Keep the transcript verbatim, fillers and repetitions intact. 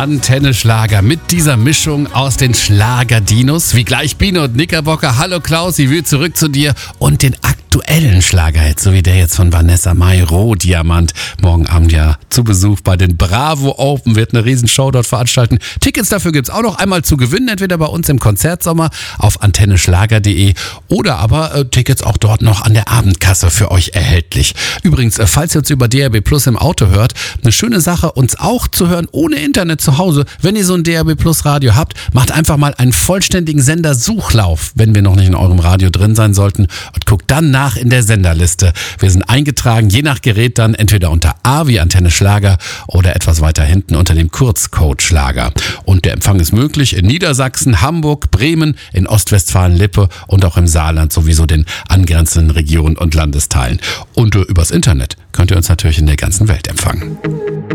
Antenne Schlager mit dieser Mischung aus den Schlagerdinos wie gleich Biene und Knickerbocker. Hallo Klaus, ich will zurück zu dir und den aktuellen Schlagerhit, so wie der jetzt von Vanessa Mai, Rohdiamant. Morgen Abend ja zu Besuch bei den Bravo Open, wird eine Riesenshow dort veranstalten. Tickets dafür gibt's auch noch einmal zu gewinnen, entweder bei uns im Konzertsommer auf antenne schlager punkt de oder aber äh, Tickets auch dort noch an der Abendkasse für euch erhältlich. Übrigens, äh, falls ihr uns über D R B Plus im Auto hört, eine schöne Sache, uns auch zu hören ohne Internet zu Hause. Wenn ihr so ein D R B Plus Radio habt, macht einfach mal einen vollständigen Sendersuchlauf, wenn wir noch nicht in eurem Radio drin sein sollten, und guckt dann nach in der Senderliste. Wir sind eingetragen, je nach Gerät dann entweder unter A wie Antenne Schlager oder etwas weiter hinten unter dem Kurzcode Schlager. Und der Empfang ist möglich in Niedersachsen, Hamburg, Bremen, in Ostwestfalen-Lippe und auch im Saarland, sowieso den angrenzenden Regionen und Landesteilen. Und äh, übers Internet könnt ihr uns natürlich in der ganzen Welt empfangen.